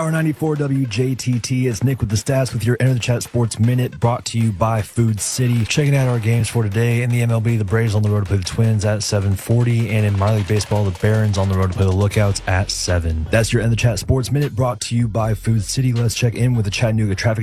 Power 94 WJTT. It's Nick with the stats with your Enter the Chat Sports Minute, brought to you by Food City. Checking out our games for today. In the MLB, the Braves on the road to play the Twins at 7:40, and in minor league baseball, the Barons on the road to play the Lookouts at 7. That's your Enter the Chat Sports Minute, brought to you by Food City. Let's check in with the Chattanooga traffic